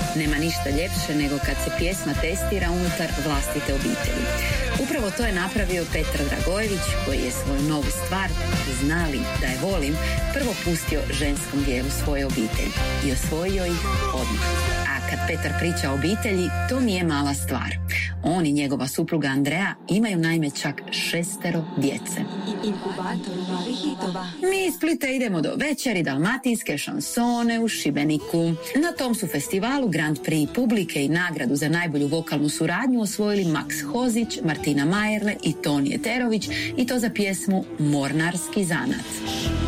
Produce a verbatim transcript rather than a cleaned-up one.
Nema ništa ljepše nego kad se pjesma testira unutar vlastite obitelji. Upravo to je napravio Petar Dragojević, koji je svoju novu stvar Znali da je volim prvo pustio ženskom dijelu svoje obitelji i osvojio ih odmah. A kad Petar priča o obitelji, to nije mala stvar. On i njegova supruga Andrea imaju naime čak šestero djece. Mi iz Splita idemo do večeri dalmatinske šansone u Šibeniku. Na tom su festivalu Grand Prix publike i nagradu za najbolju vokalnu suradnju osvojili Maks Hozić, Martina Majerle i Toni Eterović, i to za pjesmu Mornarski zanat.